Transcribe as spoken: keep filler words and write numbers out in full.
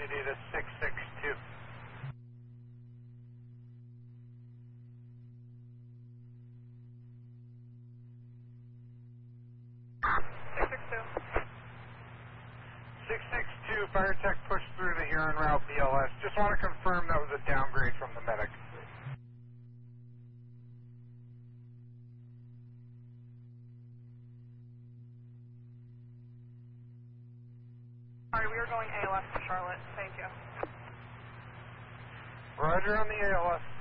opportunity to six six two. six six two. six six two, fire tech pushed through the Huron route B L S. Just want to confirm that was a downgrade from the medic. Sorry, we are going A L S to Charlotte. Thank you. Roger on the A L S.